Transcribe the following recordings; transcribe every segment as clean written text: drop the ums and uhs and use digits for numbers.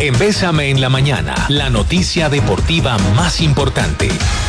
En Bésame en la Mañana, la noticia deportiva más importante.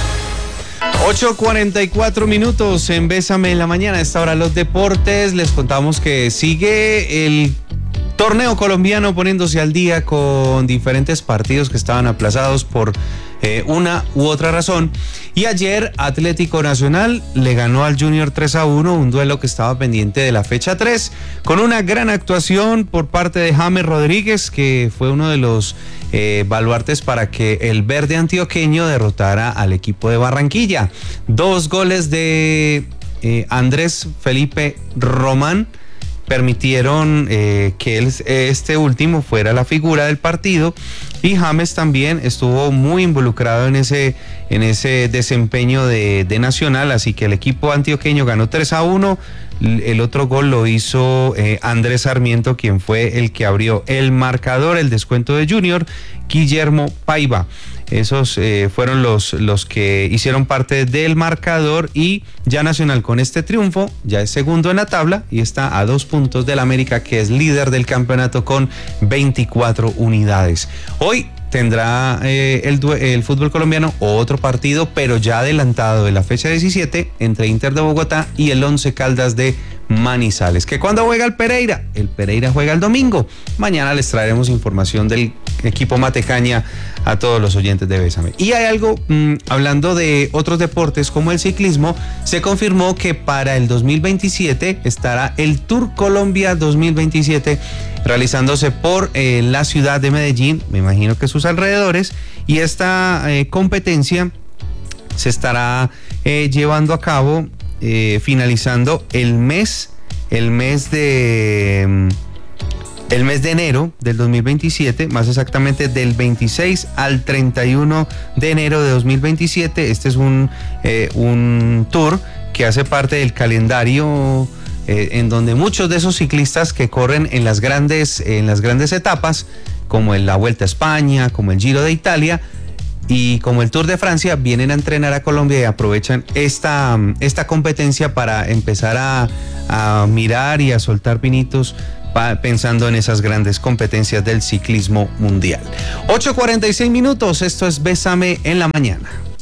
8:44 en Bésame en la Mañana. A esta hora los deportes. Les contamos que sigue el torneo colombiano poniéndose al día con diferentes partidos que estaban aplazados por una u otra razón. Y ayer Atlético Nacional le ganó al Junior 3-1, un duelo que estaba pendiente de la fecha 3, con una gran actuación por parte de James Rodríguez, que fue uno de los baluartes para que el verde antioqueño derrotara al equipo de Barranquilla. 2 goles de Andrés Felipe Román permitieron que este último fuera la figura del partido, y James también estuvo muy involucrado en ese desempeño de Nacional, así que el equipo antioqueño ganó 3-1. El otro gol lo hizo Andrés Sarmiento, quien fue el que abrió el marcador. El descuento de Junior, Guillermo Paiva. Esos fueron los que hicieron parte del marcador, y ya Nacional con este triunfo ya es segundo en la tabla y está a 2 puntos del América, que es líder del campeonato con 24 unidades. Hoy tendrá el fútbol colombiano otro partido, pero ya adelantado de la fecha 17, entre Inter de Bogotá y el Once Caldas de Manizales. ¿Que cuándo juega el Pereira? El Pereira juega el domingo. Mañana les traeremos información del equipo Matecaña a todos los oyentes de Bésame. Y hay algo, hablando de otros deportes como el ciclismo, se confirmó que para el 2027 estará el Tour Colombia 2027 realizándose por la ciudad de Medellín, me imagino que sus alrededores, y esta competencia se estará llevando a cabo finalizando el mes de enero del 2027, más exactamente del 26 al 31 de enero de 2027. Este es un tour que hace parte del calendario en donde muchos de esos ciclistas que corren en las grandes etapas, como en la Vuelta a España, como el Giro de Italia y como el Tour de Francia, vienen a entrenar a Colombia y aprovechan esta competencia para empezar a mirar y a soltar pinitos pensando en esas grandes competencias del ciclismo mundial. 8:46, esto es Bésame en la Mañana.